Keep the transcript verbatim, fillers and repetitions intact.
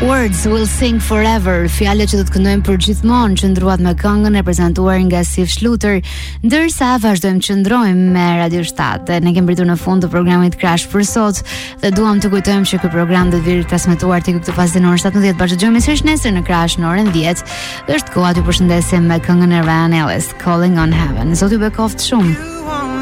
Words will sing forever, fjalët që do të këndojmë për gjithmonë, qëndruat me këngën e prezantuar nga Sif Shluter, ndërsa vazhdojmë të qëndrojmë me Radio shtat. Ne kemi mbritur në fund të programit Crash për sot dhe duam të kujtojmë që ky program do të vijë transmetuar tek këtë fazë në orën shtatëmbëdhjetë. Bashkëdëgjojmë sërish nesër në Crash në orën dhjetë. Dhe është koha t'ju përshëndesim me këngën e Ryan Ellis, Calling on Heaven. Zoti ju bekoft shumë.